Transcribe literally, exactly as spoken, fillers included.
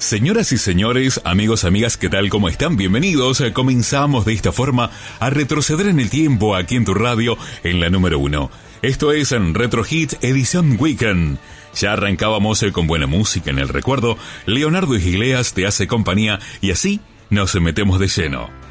Señoras y señores, amigos, amigas, ¿qué tal? ¿Cómo están? Bienvenidos. Comenzamos de esta forma a retroceder en el tiempo aquí en tu radio, en la número uno. Esto es en Retro Hits edición Weekend. Ya arrancábamos con buena música en el recuerdo. Leonardo Iglesias te hace compañía y así nos metemos de lleno.